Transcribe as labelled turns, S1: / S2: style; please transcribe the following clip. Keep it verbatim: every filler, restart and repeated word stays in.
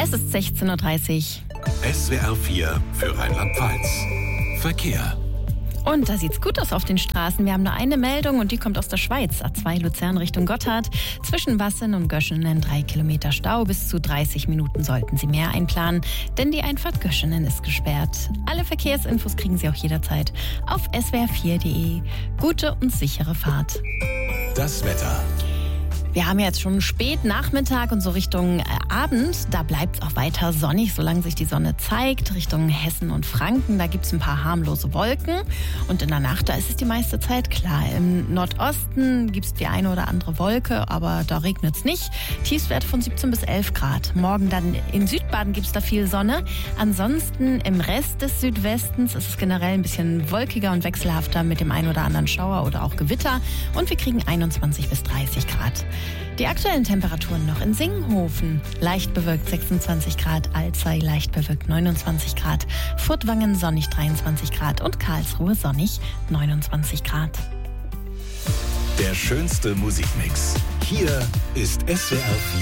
S1: Es ist sechzehn Uhr dreißig.
S2: S W R vier für Rheinland-Pfalz. Verkehr.
S1: Und da sieht's gut aus auf den Straßen. Wir haben nur eine Meldung und die kommt aus der Schweiz. A zwei Luzern Richtung Gotthard. Zwischen Wassen und Göschenen drei Kilometer Stau. Bis zu dreißig Minuten sollten Sie mehr einplanen, denn die Einfahrt Göschenen ist gesperrt. Alle Verkehrsinfos kriegen Sie auch jederzeit auf s w r vier punkt d e. Gute und sichere Fahrt.
S2: Das Wetter.
S1: Wir haben jetzt schon spät Nachmittag und so Richtung äh, Abend. Da bleibt es auch weiter sonnig, solange sich die Sonne zeigt. Richtung Hessen und Franken, da gibt es ein paar harmlose Wolken. Und in der Nacht, da ist es die meiste Zeit klar. Im Nordosten gibt es die eine oder andere Wolke, aber da regnet es nicht. Tiefstwerte von siebzehn bis elf Grad. Morgen dann in Südbaden gibt es da viel Sonne. Ansonsten im Rest des Südwestens ist es generell ein bisschen wolkiger und wechselhafter mit dem einen oder anderen Schauer oder auch Gewitter. Und wir kriegen einundzwanzig bis dreißig Grad. Die aktuellen Temperaturen noch in Singhofen. Leicht bewölkt sechsundzwanzig Grad, Alzey leicht bewölkt neunundzwanzig Grad, Furtwangen sonnig dreiundzwanzig Grad und Karlsruhe sonnig neunundzwanzig Grad.
S2: Der schönste Musikmix. Hier ist S W R vier.